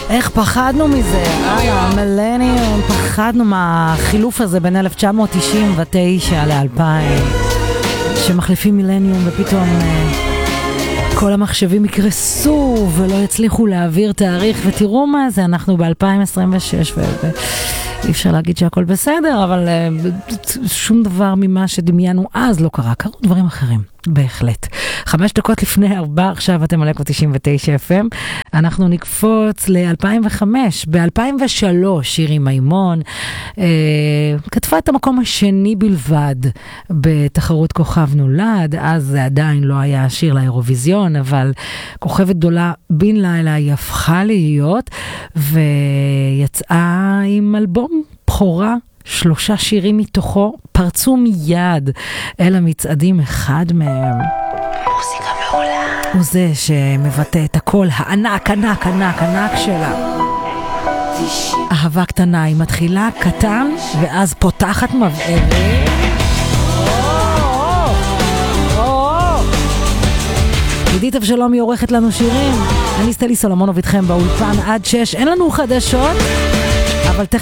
איך פחדנו מזה, מילניום, פחדנו מהחילוף הזה בין 1999 ל-2000, שמחליפים מילניום ופתאום כל המחשבים יקרסו ולא יצליחו להעביר תאריך, ותראו מה זה, אנחנו ב-2026 אי אפשר להגיד שהכל בסדר, אבל שום דבר ממה שדמיינו אז לא קרה, קרו דברים אחרים, בהחלט. 5 דקות לפני 4, עכשיו אתם על אקו 99 FM, אנחנו נקפוץ ל-2005, ב-2003 שירי מימון כתבה את המקום השני בלבד בתחרות כוכב נולד, אז זה עדיין לא היה שיר לאירוויזיון, אבל כוכבת גדולה בן לילה היא הפכה להיות, ויצאה עם אלבום בחורה, 3 שירים מתוכו פרצו מיד אל המצעדים, אחד מהם מוזיקה מעולה הוא זה שמבטא את הקול הענק ענק ענק ענק שלה. אהבה קטנה, היא מתחילה קטן ואז פותחת מבערת. עידית אבשלום היא עורכת לנו שירים, אני סטלי סולומונוב איתכם באולפן עד 6, אין לנו חדשות אבל